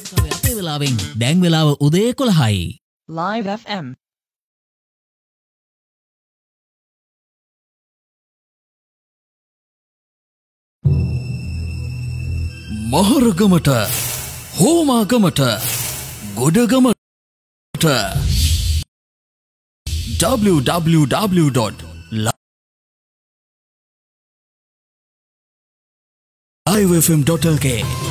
අපේ වෙලාවෙන් දැන් වෙලාව උදේ 11යි. Live FM. මහරගමට හෝමාගමට ගොඩගමට www.livefm.lk